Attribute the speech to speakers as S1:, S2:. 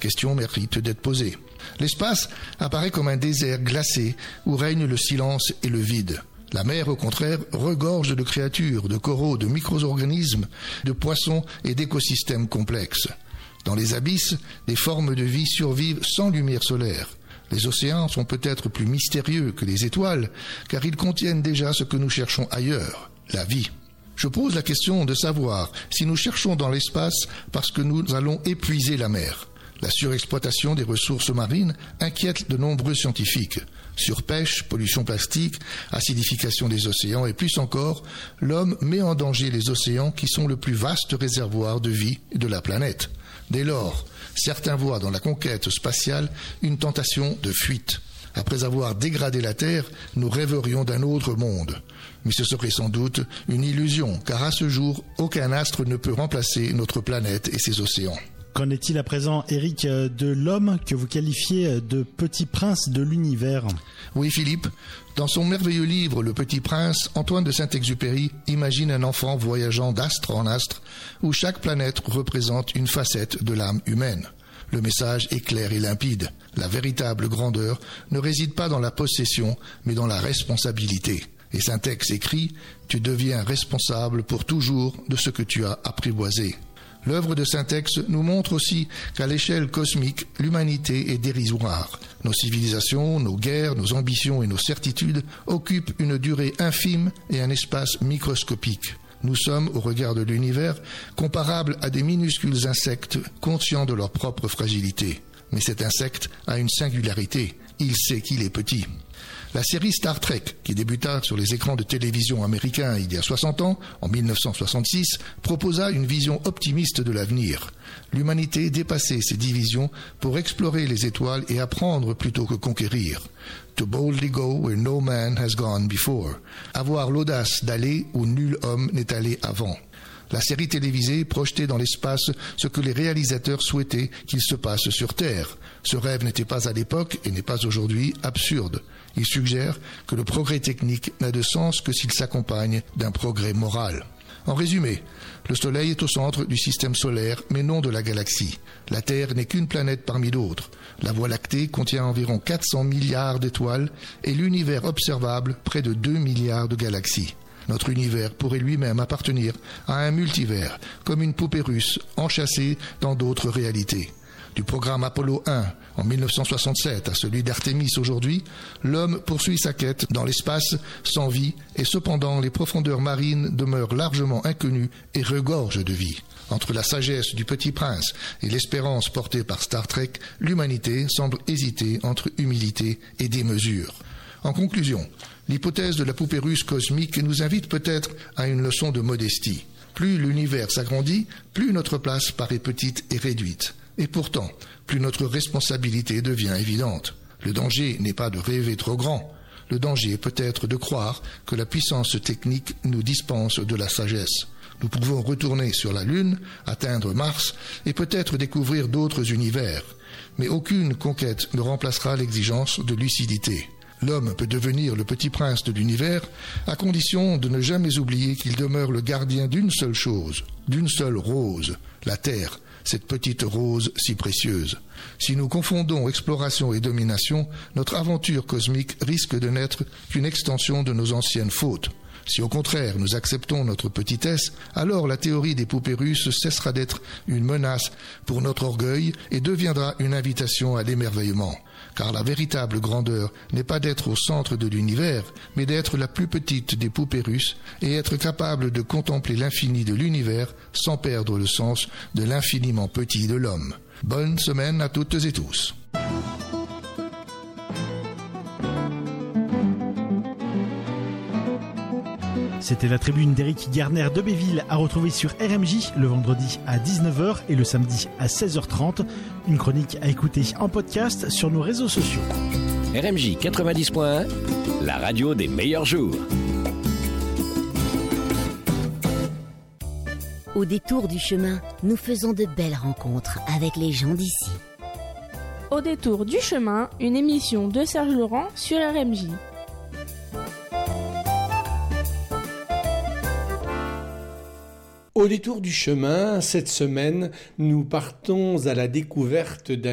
S1: question mérite d'être posée. L'espace apparaît comme un désert glacé où règne le silence et le vide. La mer, au contraire, regorge de créatures, de coraux, de micro-organismes, de poissons et d'écosystèmes complexes. Dans les abysses, des formes de vie survivent sans lumière solaire. Les océans sont peut-être plus mystérieux que les étoiles, car ils contiennent déjà ce que nous cherchons ailleurs, la vie. Je pose la question de savoir si nous cherchons dans l'espace parce que nous allons épuiser la mer. La surexploitation des ressources marines inquiète de nombreux scientifiques. Surpêche, pollution plastique, acidification des océans et plus encore, l'homme met en danger les océans qui sont le plus vaste réservoir de vie de la planète. Dès lors, certains voient dans la conquête spatiale une tentation de fuite. Après avoir dégradé la Terre, nous rêverions d'un autre monde. Mais ce serait sans doute une illusion, car à ce jour, aucun astre ne peut remplacer notre planète et ses océans.
S2: Qu'en est-il à présent, Eric, de l'homme que vous qualifiez de petit prince de l'univers ?
S1: Oui, Philippe. Dans son merveilleux livre « Le Petit Prince », Antoine de Saint-Exupéry imagine un enfant voyageant d'astre en astre, où chaque planète représente une facette de l'âme humaine. Le message est clair et limpide. La véritable grandeur ne réside pas dans la possession, mais dans la responsabilité. Et Saint-Ex écrit « Tu deviens responsable pour toujours de ce que tu as apprivoisé ». L'œuvre de Saint-Ex nous montre aussi qu'à l'échelle cosmique, l'humanité est dérisoire. Nos civilisations, nos guerres, nos ambitions et nos certitudes occupent une durée infime et un espace microscopique. Nous sommes, au regard de l'univers, comparables à des minuscules insectes conscients de leur propre fragilité. Mais cet insecte a une singularité, il sait qu'il est petit. La série Star Trek, qui débuta sur les écrans de télévision américains il y a 60 ans, en 1966, proposa une vision optimiste de l'avenir. L'humanité dépassait ses divisions pour explorer les étoiles et apprendre plutôt que conquérir. To boldly go where no man has gone before. Avoir l'audace d'aller où nul homme n'est allé avant. La série télévisée projetait dans l'espace ce que les réalisateurs souhaitaient qu'il se passe sur Terre. Ce rêve n'était pas à l'époque et n'est pas aujourd'hui absurde. Il suggère que le progrès technique n'a de sens que s'il s'accompagne d'un progrès moral. En résumé, le Soleil est au centre du système solaire, mais non de la galaxie. La Terre n'est qu'une planète parmi d'autres. La Voie lactée contient environ 400 milliards d'étoiles et l'univers observable près de 2 milliards de galaxies. Notre univers pourrait lui-même appartenir à un multivers, comme une poupée russe enchâssée dans d'autres réalités. Du programme Apollo 1 en 1967 à celui d'Artémis aujourd'hui, l'homme poursuit sa quête dans l'espace sans vie et cependant les profondeurs marines demeurent largement inconnues et regorgent de vie. Entre la sagesse du Petit Prince et l'espérance portée par Star Trek, l'humanité semble hésiter entre humilité et démesure. En conclusion, l'hypothèse de la poupée russe cosmique nous invite peut-être à une leçon de modestie. Plus l'univers s'agrandit, plus notre place paraît petite et réduite. Et pourtant, plus notre responsabilité devient évidente. Le danger n'est pas de rêver trop grand. Le danger est peut-être de croire que la puissance technique nous dispense de la sagesse. Nous pouvons retourner sur la Lune, atteindre Mars et peut-être découvrir d'autres univers. Mais aucune conquête ne remplacera l'exigence de lucidité. L'homme peut devenir le petit prince de l'univers à condition de ne jamais oublier qu'il demeure le gardien d'une seule chose, d'une seule rose, la Terre, cette petite rose si précieuse. Si nous confondons exploration et domination, notre aventure cosmique risque de n'être qu'une extension de nos anciennes fautes. Si au contraire nous acceptons notre petitesse, alors la théorie des poupées russes cessera d'être une menace pour notre orgueil et deviendra une invitation à l'émerveillement. Car la véritable grandeur n'est pas d'être au centre de l'univers, mais d'être la plus petite des poupées russes et être capable de contempler l'infini de l'univers sans perdre le sens de l'infiniment petit de l'homme. Bonne semaine à toutes et tous.
S2: C'était la tribune d'Éric Garner de Béville à retrouver sur RMJ le vendredi à 19h et le samedi à 16h30. Une chronique à écouter en podcast sur nos réseaux sociaux.
S3: RMJ 90.1, la radio des meilleurs jours.
S4: Au détour du chemin, nous faisons de belles rencontres avec les gens d'ici.
S5: Au détour du chemin, une émission de Serge Laurent sur RMJ.
S6: Au détour du chemin, cette semaine, nous partons à la découverte d'un